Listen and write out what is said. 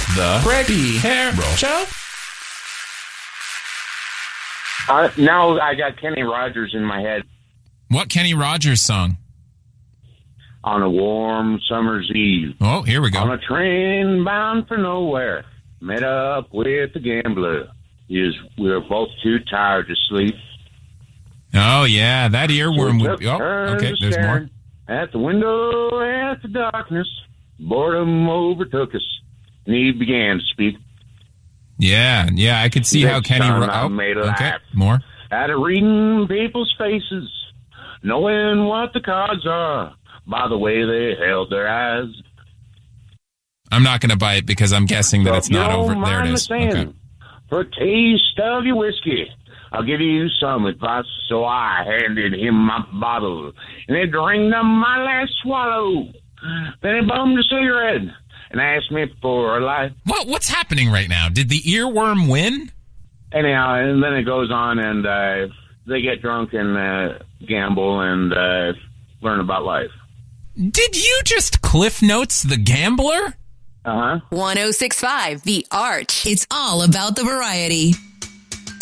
the Freddie Harrell Show. Now I got Kenny Rogers in my head. What Kenny Rogers song? On a warm summer's eve. Oh, here we go. On a train bound for nowhere. Met up with the gambler. We were both too tired to sleep. Oh, yeah, that earworm would be... Oh, Turns okay, to there's more. staring at the window at the darkness. Boredom overtook us, and he began to speak. Yeah, I could see how Kenny... made a okay, laugh. more. Out of reading people's faces, knowing what the cards are by the way they held their eyes. I'm not going to buy it because I'm guessing that it's not over. There it is. Saying, Okay. for a taste of your whiskey, I'll give you some advice. So I handed him my bottle, and he drank up my last swallow. Then he bummed a cigarette and asked me for a light. What's happening right now? Did the earworm win? Anyhow, and then it goes on, and they get drunk and gamble and learn about life. Did you just Cliff Notes The Gambler? 1065 The Arch. It's all about the variety.